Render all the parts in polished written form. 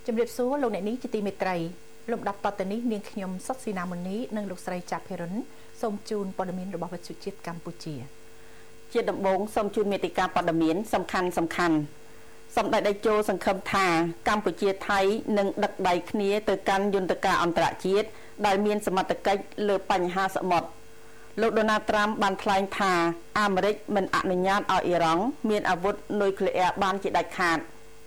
ជំរាបសួរលោកអ្នកនាងជាទីមេត្រីលំដាប់តទៅនេះនាងខ្ញុំសុកស៊ីណាមូនីនិងលោកស្រីចាផេរុនសូមជូនព័ត៌មានរបស់វិទ្យុជាតិកម្ពុជាជាដំបូងសូមជូនមេតិការព័ត៌មានសំខាន់សម្ដេចតេជោសង្ឃឹមថាកម្ពុជាថៃនឹងដឹកដៃគ្នាទៅកាន់យន្តការអន្តរជាតិដែលមានសមត្ថកិច្ចលើបញ្ហាសមុទ្រលោកដូណាល់ត្រាំបានថ្លែងថាអាមេរិកមិនអនុញ្ញាតឲ្យអ៊ីរ៉ង់មានអាវុធនុយក្លេអ៊ែរបានជាដាច់ខាត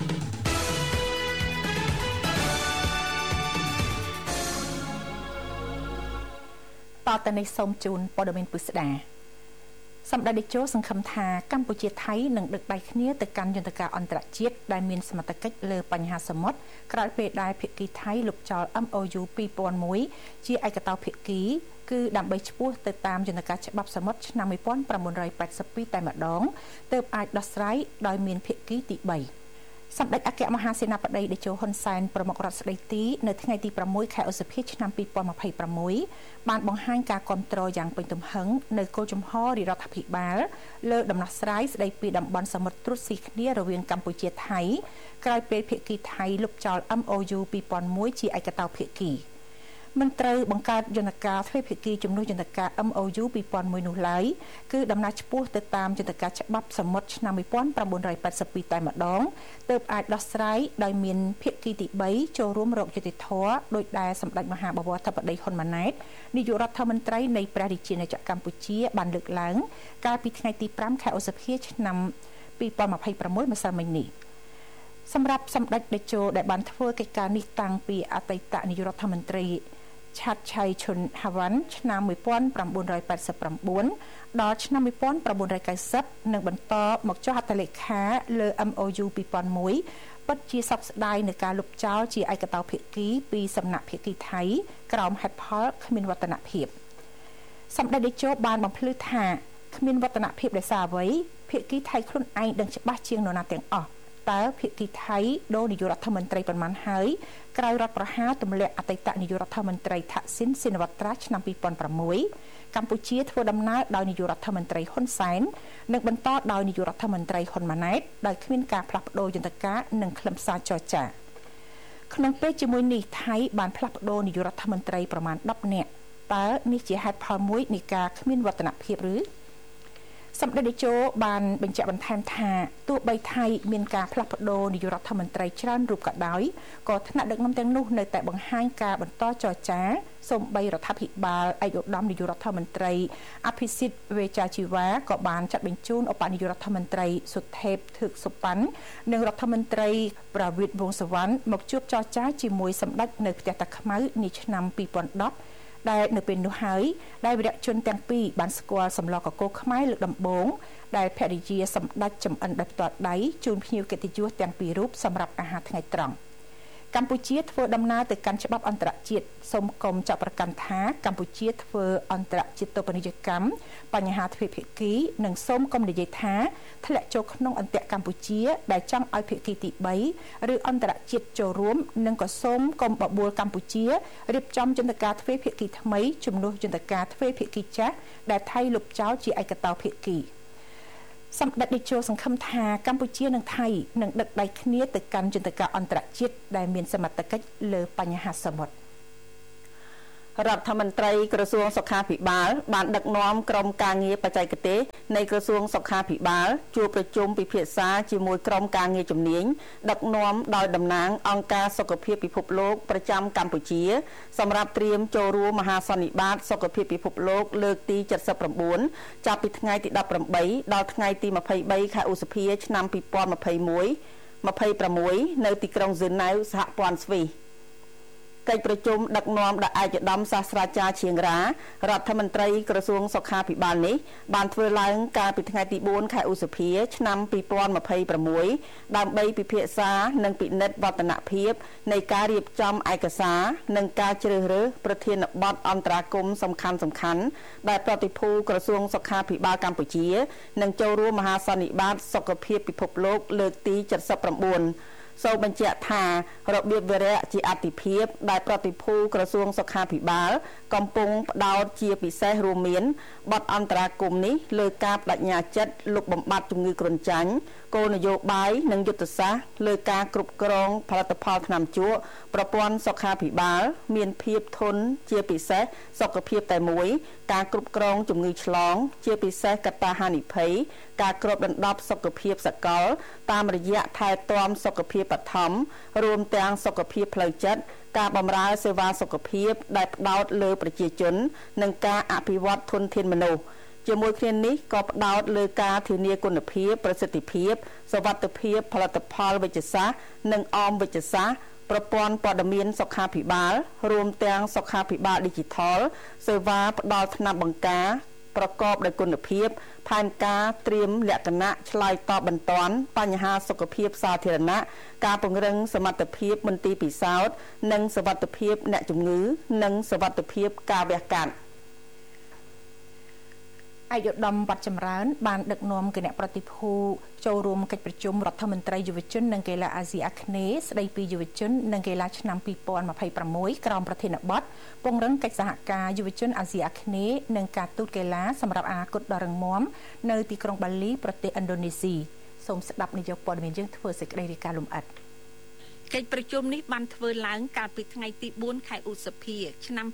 តទៅនេះសូមជូនព័ត៌មានពិស្ដាសម្ដេចតេជោសង្ឃឹមថាកម្ពុជាថៃនឹងដឹកដៃគ្នាទៅកាន់យន្តការអន្តរជាតិដែលមានសមត្ថកិច្ចលើបញ្ហាសមុទ្រក្រោយពេលដែលភាគីថៃលុបចោល MOU 2001ជាឯកតោភាគីគឺដើម្បីឈ្មោះទៅតាមយន្តការច្បាប់សមុទ្រឆ្នាំ1982តែម្ដងទើបអាចដោះស្រាយដោយមានភាគីទី3សម្ដេចអគ្គមហាសេនាបតីតេជោហ៊ុនសែនប្រមុខរដ្ឋស្ដីទីនៅថ្ងៃទី6ខែឧសភាឆ្នាំ2026បានបង្ហាញការគាំទ្រយ៉ាងពេញទំហឹងនៅគោលជំហររដ្ឋាភិបាលលើដំណោះស្រាយស្ដីពីតំបន់សមុទ្រត្រួតស៊ីគ្នារវាងកម្ពុជាថៃក្រោយពេលភាគីថៃលុបចោល MOU 2001ជាឯកតោភាគីមិនត្រូវបង្កើតយន្តការទ្វេភាគីជំនួសយន្តការ MOU 2001នោះឡើយគឺដំណើរឆ្ពោះទៅតាមយន្តការច្បាប់សមុទ្រឆ្នាំ1982តែម្ដងទើបអាចដោះស្រាយដោយមានភាគីទី3ចូលរួមរកយុត្តិធម៌ដោយដែលសម្ដេចមហាបវរធិបតីហ៊ុនម៉ាណែតនាយករដ្ឋមន្ត្រីនៃព្រះរាជាណាចក្រកម្ពុជាបានលើកឡើងកាលពីថ្ងៃទី5ខែឧសភាឆ្នាំ2026ម្សិលមិញនេះសម្រាប់សម្ដេចតេជោដែលបានធ្វើកិច្ចការនេះតាំងពីអតីតនាយករដ្ឋមន្ត្រីឆាតឆៃឈុនហាវ៉ាន់ឆ្នាំ1989ដល់ឆ្នាំ1990និងបន្តមកចុះហត្ថលេខាលើ MOU 2001ពិតជាសោកស្ដាយនឹងការលុបចោលជាឯកតោភាគីពីសំណាក់ភាគីថៃក្រោមហេតុផលគ្មានវឌ្ឍនភាពសម្ដេចតេជោបានបំភ្លឺថាគ្មានវឌ្ឍនភាពដោយសារអ្វីភាគីថៃខ្លួនឯងដឹងច្បាស់ជាងនរណាទាំងអស់តើភាគីថៃដូរនាយករដ្ឋមន្ត្រីប៉ុន្មានហើយក្រោយរដ្ឋប្រហារទម្លាក់អតីតនាយករដ្ឋមន្ត្រីថាក់ស៊ីនស៊ីនវត្រាឆ្នាំ2006កម្ពុជាធ្វើដំណើរដោយនាយករដ្ឋមន្ត្រីហ៊ុនសែននិងបន្តដោយនាយករដ្ឋមន្ត្រីហ៊ុនម៉ាណែតដោយគ្មានការផ្លាស់ប្ដូរយន្តការនិងខ្លឹមសារចរចាក្នុងពេលជាមួយនេះថៃបានផ្លាស់ប្ដូរនាយករដ្ឋមន្ត្រីប្រមាណ10នាក់តើនេះជាហេតុផលមួយនៃការគ្មានវឌ្ឍនភាពឬសម្ដេចតេជោបានបញ្ជាក់បន្ថែមថាទោះបីថៃមានការផ្លាស់ប្ដូរនាយករដ្ឋមន្ត្រីច្រើនរូបក៏ដោយក៏ថ្នាក់ដឹកនាំទាំងនោះនៅតែបង្ហាញការបន្តចរចាសូម្បីរដ្ឋាភិបាលឯកឧត្តមនាយករដ្ឋមន្ត្រីអភិសិទ្ធវេចាជីវ៉ាក៏បានចាត់បញ្ជូនឧបនាយករដ្ឋមន្ត្រីសុថេបធឹកសុប៉ាន់និងរដ្ឋមន្ត្រីប្រវិតវង្សវណ្ណមកជួបចរចាជាមួយសម្ដេចនៅផ្ទះតាខ្មៅនាឆ្នាំ2010ដែលនៅពេលនោះហើយដែលវីរៈជនទាំងពីរបានស្គាល់សម្លកកូរខ្មែរលើកដំបូងដែលភរិយាសម្ដេចចំអិនដោយផ្ទាល់ដៃជូនភ្ញៀវកិត្តិយសទាំងពីររូបសម្រាប់អាហារថ្ងៃត្រង់កម្ពុជាធ្វើដំណើរទៅកាន់ច្បាប់អន្តរជាតិសូមកុំចាត់ប្រកាន់ថាកម្ពុជាធ្វើអន្តរជាតិទោបនីយកម្មបញ្ហាទ្វេភាគីនិងសូមកុំនិយាយថាធ្លាក់ចូលក្នុងអន្តរកម្ពុជាដែលចង់ឲ្យភាគីទី3ឬអន្តរជាតិចូលរួមនិងក៏សូមកុំបបួលកម្ពុជារៀបចំយន្តការទ្វេភាគីថ្មីជំនួសយន្តការទ្វេភាគីចាស់ដែលថៃលុបចោលជាឯកតោភាគីសម្ដេចតេជោសង្ឃឹមថាកម្ពុជានិងថៃនឹងដឹកដៃគ្នាទៅកាន់យន្តការអន្តរជាតិដែលមានសមត្ថកិច្ចលើបញ្ហាសមុទ្ររដ្ឋមន្ត្រីក្រសួងសុខាភិបាលបានដឹកនាំក្រុមការងារបច្ចេកទេសនៃក្រសួងសុខាភិបាលជួបប្រជុំពិភាក្សាជាមួយក្រុមការងារជំនាញដឹកនាំដោយតំណាងអង្គការសុខភាពពិភពលោកប្រចាំកម្ពុជាសម្រាប់ត្រៀមចូលរួមមហាសន្និបាតសុខភាពពិភពលោកលើកទី79ចាប់ពីថ្ងៃទី18ដល់ថ្ងៃទី23ខែឧសភាឆ្នាំ2021 26នៅទីក្រុងហ្សឺណែវសហព័ន្ធស្វីសកិច្ចប្រជុំដឹកនាំដោយឯកឧត្តមសាស្ត្រាចារ្យឈៀងរ៉ារដ្ឋមន្ត្រីក្រសួងសុខាភិបាលនេះបានធ្វើឡើងកាលពីថ្ងៃទី4ខែឧសភាឆ្នាំ2026ដើម្បីពិភាក្សានិងពិនិត្យវឌ្ឍនភាពនៃការរៀបចំឯកសារនិងការជ្រើសរើសប្រធានបទអន្តរាគមន៍សំខាន់ៗដែលប្រតិភូក្រសួងសុខាភិបាលកម្ពុជានឹងចូលរួមមហាសន្និបាតសុខភាពពិភពលោកលើកទី79សូមបញ្ជាក់ថារបៀបវារៈជាអតិភិបដែលប្រតិភូក្រសួងសុខាភិបាលកំពុងផ្ដោតជាពិសេសរួមមានបទអន្តរាគមន៍នេះលើការបដិញ្ញាចិត្តលុបបំបាត់ជំងឺគ្រុនចាញ់គោលនយោបាយនិងយុទ្ធសាស្ត្រលើការគ្រប់គ្រងផលិតផលថ្នាំជក់ប្រព័ន្ធសុខាភិបាលមានភាពធន់ជាពិសេសសុខភាពតែមួយការគ្រប់គ្រងជំងឺឆ្លងជាពិសេសកត្តាហានិភ័យការគ្របដណ្ដប់សុខភាពសកលតាមរយៈថែទាំសុខភាពបឋមរួមទាំងសុខភាពផ្លូវចិត្តការបម្រើសេវាសុខភាពដែលផ្ដោតលើប្រជាជននិងការអភិវឌ្ឍធនធានមនុស្សជាមួយគ្នានេះក៏ផ្ដោតលើការធានាគុណភាពប្រសិទ្ធភាពសុវត្ថិភាពផលិតផលវិជ្ជសាស្ត្រនិងអមវិជ្ជសាស្ត្រប្រព័ន្ធព័ត៌មានសុខាភិបាលរួមទាំងសុខាភិបាល Digital សេវាផ្ដល់ថ្នាំបង្ការប្រកបដោយគុណភាពផែនការត្រៀមលក្ខណៈឆ្លើយតបបន្ទាន់បញ្ហាសុខភាពសាធារណៈការពង្រឹងសមត្ថភាពមន្ទីរពិសោធន៍និងសុវត្ថិភាពអ្នកជំងឺនិងសុវត្ថិភាពការវះកាត់ឯកឧត្តមវត្តចម្រើនបានដឹកនាំគណៈប្រតិភូចូលរួមកិច្ចប្រជុំរដ្ឋមន្ត្រីយុវជននិងកីឡាអាស៊ីអាគ្នេយ៍ស្ដីពីយុវជននិងកីឡាឆ្នាំ2026ក្រោមប្រធានបទពង្រឹងកិច្ចសហការយុវជនអាស៊ីអាគ្នេយ៍និងការទូតកីឡាសម្រាប់អនាគតដ៏រឹងមាំនៅទីក្រុងបាលីប្រទេសឥណ្ឌូនេស៊ីសូមស្ដាប់នាយកព័ត៌មានយើងធ្វើសេចក្តីរាយការណ៍លម្អិតកិច្ចប្រជុំនេះបានធ្វើឡើងកាលពីថ្ងៃទី4ខែឧសភាឆ្នាំ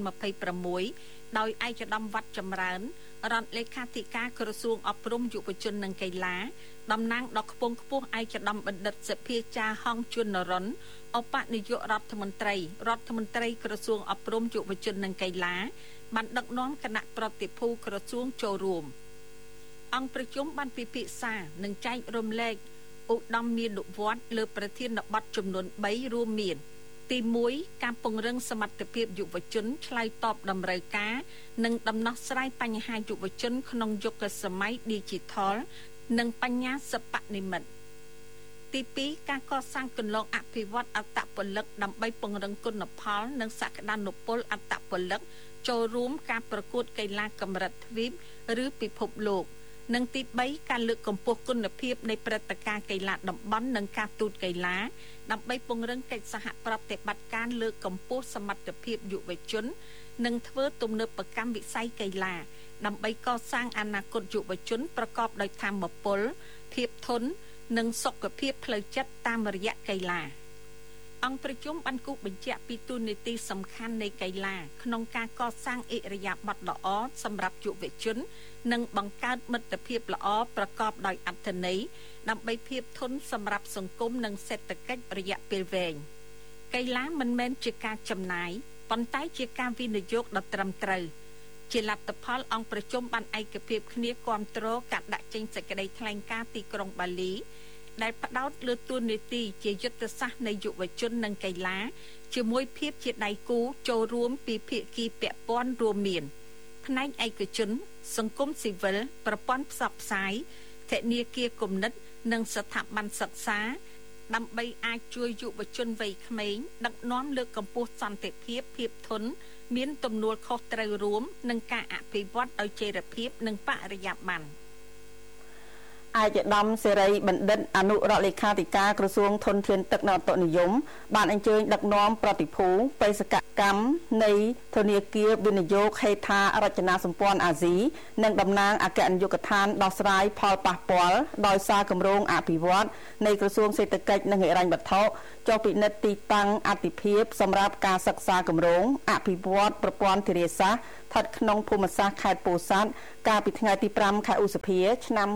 2026ដោយឯកឧត្តមវត្តចម្រើនរដ្ឋលេខាធិការក្រសួងអប់រំយុវជននិងកីឡាតំណាងដ៏ខ្ពង់ខ្ពស់ឯកឧត្តមបណ្ឌិតសភាចាហងជួននរុនឧបនាយករដ្ឋមន្ត្រីក្រសួងអប់រំយុវជននិងកីឡាបានដឹកនាំគណៈប្រតិភូក្រសួងចូលរួមអង្គប្រជុំបានពិភាក្សានិងចែករំលែកឧត្តមមានុវត្តលើប្រធានបទចំនួន3រួមមានទី1ការពង្រឹងសមត្ថភាពយុវជនឆ្លើយតបតម្រូវការនិងដំណោះស្រាយបញ្ហាយុវជនក្នុងយុគសម័យ Digital និងបញ្ញាសិប្បនិម្មិតទី2ការកសាងគន្លងអភិវឌ្ឍអត្តពលិកដើម្បីពង្រឹងគុណផលនិងសក្តានុពលអត្តពលិកចូលរួមការប្រកួតកីឡាកម្រិតទ្វីបឬពិភពលោកនិងទី3ការលើកកម្ពស់គុណភាពនៃព្រឹត្តិការណ៍កីឡាតំបន់និងការទូតកីឡាដើម្បីពង្រឹងកិច្ចសហប្រតិបត្តិការលើកកម្ពស់សមត្ថភាពយុវជននិងធ្វើទំនើបកម្មវិស័យកីឡាដើម្បីកសាងអនាគតយុវជនប្រកបដោយថាមពលភាពធន់និងសុខភាពផ្លូវចិត្តតាមរយៈកីឡាអង្គប្រជុំបានគូសបញ្ជាក់ពីទូនាទីសំខាន់នៃកីឡាក្នុងការកសាងឥរិយាបថល្អសម្រាប់យុវជននិងបង្កើតមិត្តភាពល្អប្រកបដោយអត្ថន័យដើម្បីភាពធន់សម្រាប់សង្គមនិងសេដ្ឋកិច្ចរយៈពេលវែងកីឡាមិនមែនជាការចំណាយប៉ុន្តែជាការវិនិយោគដ៏ត្រឹមត្រូវជាលទ្ធផលអង្គប្រជុំបានឯកភាពគ្នាគាំទ្រការដាក់ចេញសេចក្តីថ្លែងការណ៍ទីក្រុងបាលីដែលផ្ដោតលើតួនាទីជាយុទ្ធសាស្ត្រនៃយុវជននិងកីឡាជាមួយភាពជាដៃគូចូលរួមពីភាគីពាក់ព័ន្ធរួមមានផ្នែកឯកជនសង្គមស៊ីវិលប្រព័ន្ធផ្សព្វផ្សាយធនាគារគំនិតនិងស្ថាប័នសិក្សាដើម្បីអាចជួយយុវជនវ័យក្មេងដឹកនាំលើកកម្ពស់សន្តិភាពភាពធន់មានទំនួលខុសត្រូវរួមនិងការអភិវឌ្ឍដោយចីរភាពនិងបរិយាបន្នឯកឧត្តមសេរីបណ្ឌិតអនុរដ្ឋលេខាធិការក្រសួងធនធានទឹកនិងអតុនិយមបានអញ្ជើញដឹកនាំប្រតិភូបេសកកម្មនៃធនាគារវិនិយោគហេដ្ឋារចនាសម្ព័ន្ធអាស៊ីនិងតំណាងអគ្គនាយកដ្ឋានដោះស្រាយផលប៉ះពាល់ដោយសារគម្រោងអភិវឌ្ឍនៃក្រសួងសេដ្ឋកិច្ចនិងហិរញ្ញវត្ថុចុះពិនិត្យទីតាំងអតិភិបសម្រាប់ការសិក្សាគម្រោងអភិវឌ្ឍប្រព័ន្ធធារាសាស្ត្រស្ថិតក្នុងភូមិសាស្ត្រខេត្តពោធិ៍សាត់កាលពីថ្ងៃទី5ខែឧសភាឆ្នាំ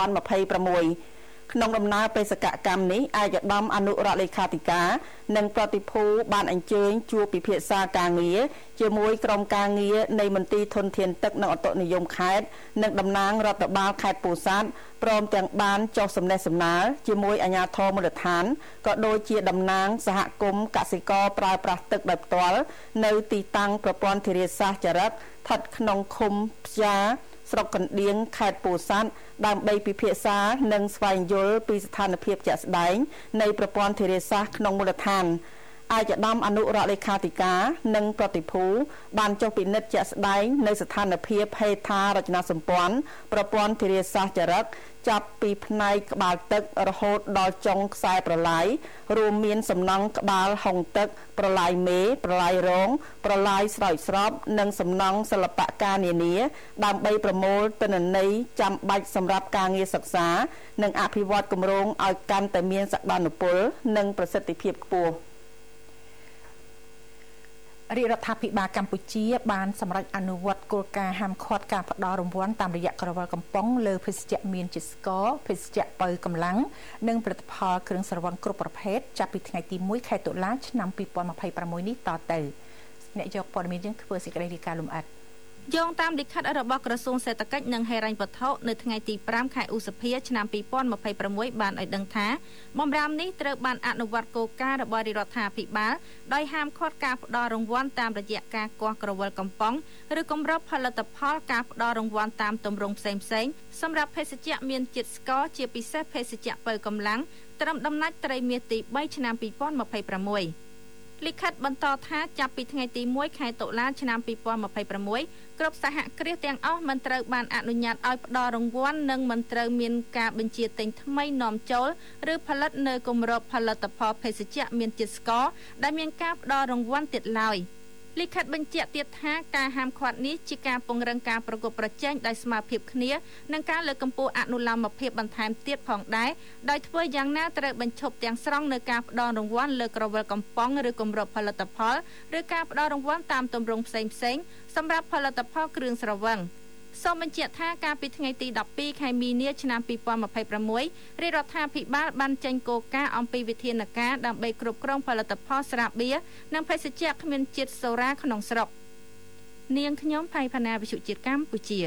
2026ក្នុងដំណើរបេសកកម្មនេះឯកឧត្តមអនុរដ្ឋលេខាធិការនិងប្រតិភូបានអញ្ជើញជួបពិភាក្សាការងារជាមួយក្រុមការងារនៃមន្ទីរធនធានទឹកនិងអតុនិយមខេត្តនិងតំណាងរដ្ឋបាលខេត្តពោធិ៍សាត់ព្រមទាំងបានចុះសម្ដែងសម្ដាលជាមួយអាជ្ញាធរមូលដ្ឋានក៏ដូចជាតំណាងសហគមន៍កសិករប្រើប្រាស់ទឹកដោយផ្ទាល់នៅទីតាំងប្រព័ន្ធធារាសាស្ត្រចរិតស្ថិតក្នុងឃុំផ្យាស្រុកកណ្ដៀងខេត្តពោធិ៍សាត់ដើម្បីពិភាក្សានិងស្វែងយល់ពីស្ថានភាពជាក់ស្ដែងនៃប្រព័ន្ធធារាសាស្ត្រក្នុងមូលដ្ឋានឯកឧត្តមអនុរដ្ឋលេខាធិការនិងប្រតិភូបានចុះពិនិត្យជាក់ស្ដែងនៅស្ថានភាពហេដ្ឋារចនាសម្ព័ន្ធប្រព័ន្ធធារាសាស្ត្រចរិតចាប់ពីផ្នែកក្បាលទឹករហូតដល់ចុងខ្សែប្រឡាយរួមមានសំណង់ក្បាលហុងទឹកប្រឡាយមេប្រឡាយរងប្រឡាយស្រោចស្រពនិងសំណង់សិល្បៈការនានាដើម្បីប្រមូលទិន្នន័យចាំបាច់សម្រាប់ការងារសិក្សានិងអភិវឌ្ឍគម្រោងឲ្យកាន់តែមានសក្តានុពលនិងប្រសិទ្ធភាពខ្ពស់រាជរដ្ឋាភិបាលកម្ពុជាបានសម្រេចអនុវត្តគោលការណ៍ហាមឃាត់ការផ្តល់រង្វាន់តាមរយៈក្រវិលកំប៉ុងលើភេសជ្ជៈមានជាតិស្ករភេសជ្ជៈបើកម្លាំងនិងផលិតផលគ្រឿងស្រវឹងគ្រប់ប្រភេទចាប់ពីថ្ងៃទី1ខែតុលាឆ្នាំ2026នេះតទៅអ្នកយកព័ត៌មានយើងធ្វើសេចក្តីរាយការណ៍លម្អិតយោងតាមលិខិតរបស់ក្រសួងសេដ្ឋកិច្ចនិងហិរញ្ញវត្ថុនៅថ្ងៃទី5ខែឧសភាឆ្នាំ2026បានឲ្យដឹងថាបម្រាមនេះត្រូវបានអនុវត្តគោលការណ៍របស់រដ្ឋាភិបាលដោយហាមឃាត់ការផ្តល់រង្វាន់តាមរយៈការគាស់ក្រវិលកំប៉ុងឬគម្របផលិតផលការផ្តល់រង្វាន់តាមទម្រង់ផ្សេងៗសម្រាប់ភេសជ្ជៈមានជាតិស្ករជាពិសេសភេសជ្ជៈបើកម្លាំងត្រឹមដំណាច់ត្រីមាសទី3ឆ្នាំ2026លិខិតបន្តថាចាប់ពីថ្ងៃទី1ខែតុលាឆ្នាំ2026គ្រប់សហគ្រាសទាំងអស់មិនត្រូវបានអនុញ្ញាតឲ្យផ្ដល់រង្វាន់និងមិនត្រូវមានការបញ្ជាទិញថ្មីនាំចូលឬផលិតនៅគម្របផលិតផលភេសជ្ជៈមានជាតិស្ករដែលមានការផ្ដល់រង្វាន់ទៀតឡើយលិខិតបញ្ជាក់ទៀតថាការហាមឃាត់នេះជាការពង្រឹងការប្រកួតប្រជែងដោយស្មារតីគ្នានិងការលើកកម្ពស់អនុលោមភាពបន្ថែមទៀតផងដែរដោយធ្វើយ៉ាងណាត្រូវបញ្ឈប់ទាំងស្រុងនៅការផ្ដល់រង្វាន់លើក្រវិលកំប៉ុងឬគម្របផលិតផលឬការផ្ដល់រង្វាន់តាមទម្រង់ផ្សេងៗសម្រាប់ផលិតផលគ្រឿងស្រវឹងសូមបញ្ជាក់ថាកាលពីថ្ងៃទី12ខែមីនាឆ្នាំ2026រាជរដ្ឋាភិបាលបានចេញគោលការណ៍អំពីវិធានការដើម្បីគ្រប់គ្រងផលិតផលស្រាបៀរនិងភេសជ្ជៈគ្មានជាតិសូរ៉ាក្នុងស្រុកនាងខ្ញុំផៃផាណាវិទ្យុជាតិកម្ពុជា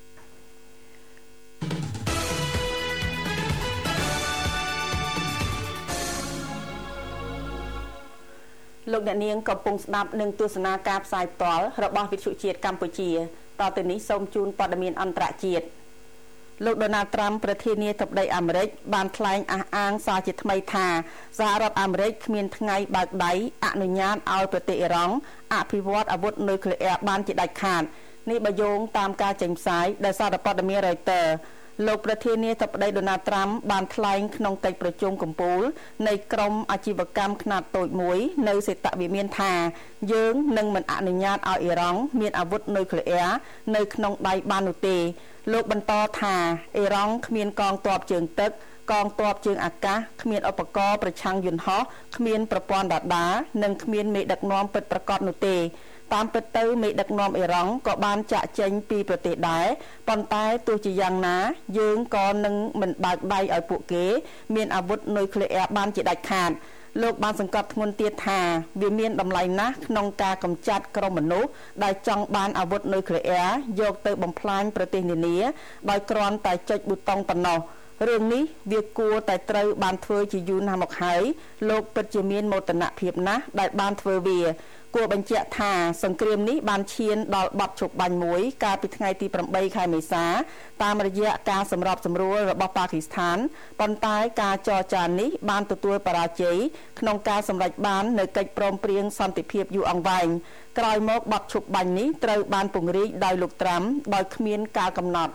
លោកអ្នកនាងកំពុងស្ដាប់និងទស្សនាការផ្សាយផ្ទាល់របស់វិទ្យុជាតិកម្ពុជាតទៅនេះសូមជូនព័ត៌មានអន្តរជាតិលោកដូណាល់ត្រាំប្រធានាធិបតីអាមេរិកបានថ្លែងអះអាងសារជាថ្មីថាសហរដ្ឋអាមេរិកគ្មានថ្ងៃបើកដៃអនុញ្ញាតឲ្យប្រទេសអ៊ីរ៉ង់អភិវឌ្ឍអាវុធនុយក្លេអ៊ែរបានជាដាច់ខាតនេះបើយោងតាមការចេញផ្សាយដោយសារព័ត៌មាន Reuters លោកប្រធានាធិបតីដូណាល់ត្រាំបានថ្លែងក្នុងកិច្ចប្រជុំកំពូលនៃក្រុមអាជីវកម្មខ្នាតតូចមួយនៅសេតវិមានថាយើងនឹងមិនអនុញ្ញាតឲ្យអ៊ីរ៉ង់មានអាវុធនុយក្លេអ៊ែរនៅក្នុងដៃបាននោះទេលោកបន្តថាអ៊ីរ៉ង់គ្មានកងទ័ពជើងទឹកកងទ័ពជើងអាកាសគ្មានឧបករណ៍ប្រឆាំងយន្តហោះគ្មានប្រព័ន្ធរ៉ាដានិងគ្មានមេដឹកនាំពិតប្រាកដនោះទេតាមពិតទៅមេដឹកនាំអ៊ីរ៉ង់ក៏បានចាក់ចេញពីប្រទេសដែរប៉ុន្តែទោះជាយ៉ាងណាយើងក៏នឹងមិនបើកដៃឲ្យពួកគេមានអាវុធនុយក្លេអ៊ែរបានជាដាច់ខាតលោកបានសង្កត់ធ្ងន់ទៀតថាវាមានតម្លៃណាស់ក្នុងការកម្ចាត់ក្រុមមនុស្សដែលចង់បានអាវុធនុយក្លេអ៊ែរយកទៅបំផ្លាញប្រទេសនានាដោយគ្រាន់តែចុចប៊ូតុងប៉ុណ្ណោះរឿងនេះវាគួរតែត្រូវបានធ្វើជាយូរណាស់មកហើយលោកពិតជាមានមោទនភាពណាស់ដែលបានធ្វើវាគួរបញ្ជាក់ថាសង្គ្រាមនេះបានឈានដល់បទឈប់បាញ់មួយកាលពីថ្ងៃទី8ខែមេសាតាមរយៈការសម្របសម្រួលរបស់ប៉ាគីស្ថានប៉ុន្តែការចរចានេះបានទទួលបរាជ័យក្នុងការសម្រេចបាននូវកិច្ចព្រមព្រៀងសន្តិភាពយូរអង្វែងក្រោយមកបទឈប់បាញ់នេះត្រូវបានពង្រីកដោយលោកត្រាំដោយគ្មានការកំណត់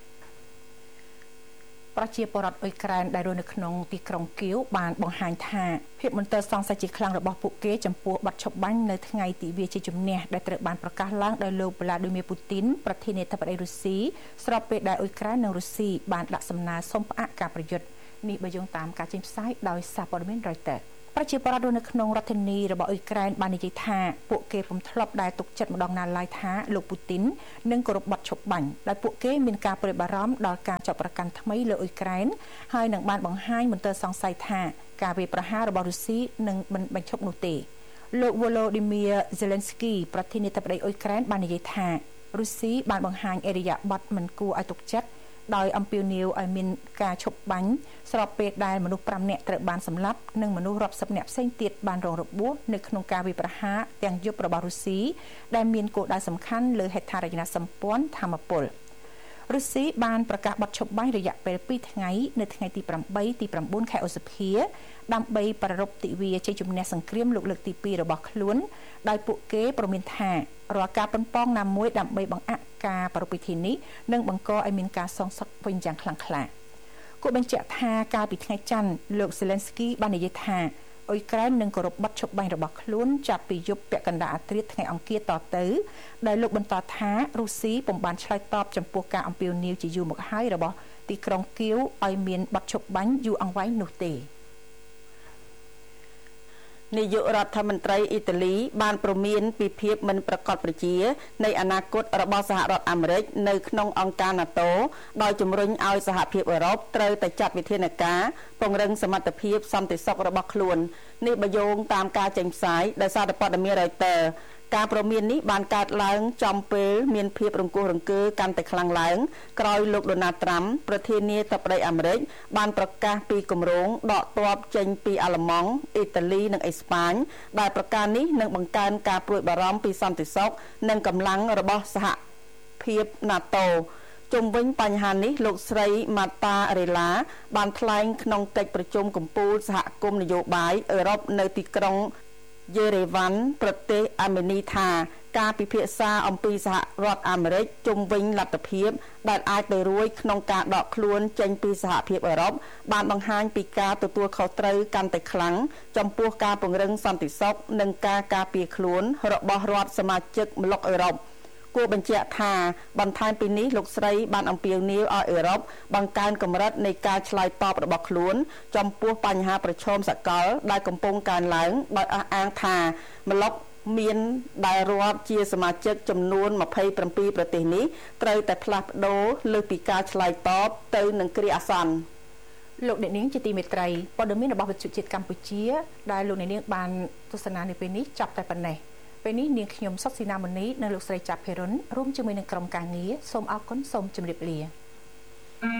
ប្រជាពលរដ្ឋអ៊ុយក្រែនដែលរស់នៅក្នុងទីក្រុងគៀវបានបង្ហាញថាភាពមន្ទិលសង្ស័យជាខ្លាំងរបស់ពួកគេចំពោះបទឈប់បាញ់នៅថ្ងៃទិវាជ័យជំនះដែលត្រូវបានប្រកាសឡើងដោយលោកវ្លាឌីមៀពូទីនប្រធានាធិបតីរុស្ស៊ីស្របពេលដែលអ៊ុយក្រែននិងរុស្ស៊ីបានដាក់សំណើសុំផ្អាកការប្រយុទ្ធនេះបើយោងតាមការចេញផ្សាយដោយសារព័ត៌មាន Reutersប្រជាពលរដ្ឋនៅក្នុងរដ្ឋធានីរបស់អ៊ុយក្រែនបាននិយាយថាពួកគេពុំធ្លាប់ដែលទុកចិត្តម្ដងណាឡើយថាលោកពូទីននឹងគោរពបទឈប់បាញ់ដោយពួកគេមានការព្រួយបារម្ភដល់ការចាប់ប្រកាន់ថ្មីលើអ៊ុយក្រែនហើយនឹងបានបង្ហាញមន្ទិលសង្ស័យថាការវាយប្រហាររបស់រុស្ស៊ីនឹងមិនបញ្ឈប់នោះទេលោក Volodymyr Zelensky ប្រធានាធិបតីអ៊ុយក្រែនបាននិយាយថារុស្ស៊ីបានបង្ហាញអិរិយាបថមិនគួរឲ្យទុកចិត្តដោយអំពាវនាវឲ្យមានការឈប់បាញ់ស្របពេលដែលមនុស្ស5នាក់ត្រូវបានសម្លាប់និងមនុស្សរាប់សិបនាក់ផ្សេងទៀតបានរងរបួសនៅក្នុងការវាយប្រហារទាំងយប់របស់រុស្ស៊ីដែលមានគោលដៅសំខាន់លើហេដ្ឋារចនាសម្ព័ន្ធថាមពលរុស្ស៊ីបានប្រកាសបទឈប់បាញ់រយៈពេល2ថ្ងៃនៅថ្ងៃទី8ទី9ខែឧសភាដើម្បីប្រារព្ធទិវាជ័យជំនះសង្គ្រាមលោកលើកទី2របស់ខ្លួនដោយពួកគេព្រមានថារាល់ការប៉ុនប៉ងណាមួយដើម្បីបង្អាក់ការប្រារព្ធពិធីនេះនឹងបង្កឲ្យមានការសងសឹកវិញយ៉ាងខ្លាំងក្លាគូបញ្ជាក់ថាកាលពីថ្ងៃច័ន្ទលោក Zelensky បាននិយាយថាអ៊ុយក្រែននឹងគោរពបទឈប់បាញ់របស់ខ្លួនចាប់ពីយប់ពាក់កណ្ដាលអាធ្រាត្រថ្ងៃអង្គារតទៅដែលលោកបន្តថារុស្ស៊ីពុំបានឆ្លើយតបចំពោះការអំពាវនាវជាយូរមកហើយរបស់ទីក្រុងគៀវឲ្យមានបទឈប់បាញ់យូរអង្វែងនោះទេនាយករដ្ឋមន្ត្រីអ៊ីតាលីបានព្រមានពីភាពមិនប្រកបប្រជានៃអនាគតរបស់សហរដ្ឋអាមេរិកនៅក្នុងអង្គការ NATO ដោយជំរុញឲ្យសហភាពអឺរ៉ុបត្រូវតែចាត់វិធានការពង្រឹងសមត្ថភាពសន្តិសុខរបស់ខ្លួននេះបញ្យោងតាមការចេញផ្សាយដោយសារព័ត៌មាន Reuters ការព្រមាននេះបានកើតឡើងចំពេលមានភាពរង្គោះរង្គើកាន់តែខ្លាំងឡើងក្រោយលោក Donald Trump ប្រធានាធិបតីអាមេរិកបានប្រកាសពីគម្រោងដកទ័ពចេញពីអាល្លឺម៉ង់អ៊ីតាលីនិងអេស្ប៉ាញដែលប្រការនេះនឹងបង្កើនការព្រួយបារម្ភពីសន្តិសុខនិងកម្លាំងរបស់សហភាព NATO ជុំវិញបញ្ហានេះលោកស្រី Marta Rela បានថ្លែងក្នុងកិច្ចប្រជុំកំពូលសហគមន៍នយោបាយអឺរ៉ុបនៅទីក្រុងយេរេវ៉ាន់ប្រទេសអាមេនីថាការពិភាក្សាអំពីសហរដ្ឋអាមេរិកជុំវិញលទ្ធភាពដែលអាចទៅរួចក្នុងការដកខ្លួនចេញពីសហភាពអឺរ៉ុបបានបង្ហាញពីការទទួលខុសត្រូវកាន់តែខ្លាំងចំពោះការពង្រឹងសន្តិសុខនិងការការពារខ្លួនរបស់រដ្ឋសមាជិកម្លុកអឺរ៉ុបគួរបញ្ជាក់ថាបន្ថែមពីនេះលោកស្រីបានអំពាវនាវឲ្យអឺរ៉ុបបង្កើនកម្រិតនៃការឆ្លើយតបរបស់ខ្លួនចំពោះបញ្ហាប្រឈមសកលដែលកំពុងកើនឡើងដោយអះអាងថាម្លុកមានដែលរាប់ជាសមាជិកចំនួន27ប្រទេសនេះត្រូវតែផ្លាស់ប្ដូរលើសពីការឆ្លើយតបទៅនឹងគ្រាអាសន្នលោកអ្នកនាងជាទីមេត្រីព័ត៌មានរបស់វិទ្យុជាតិកម្ពុជាដែលលោកអ្នកនាងបានទស្សនានៅពេលនេះចាប់តែប៉ុណ្ណេះពេលនេះនាងខ្ញុំសុកស៊ីណាមូនីនិងលោកស្រីចាប់ភេរុនរួមជាមួយនឹងក្រុមការងារសូមអរគុណសូមជម្រាបលា